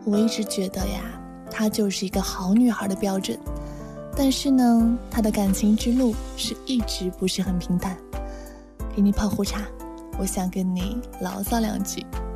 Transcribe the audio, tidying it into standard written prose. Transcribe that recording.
我一直觉得呀，她就是一个好女孩的标准，但是呢，她的感情之路是一直不是很平坦。给你泡壶茶，我想跟你牢骚两句。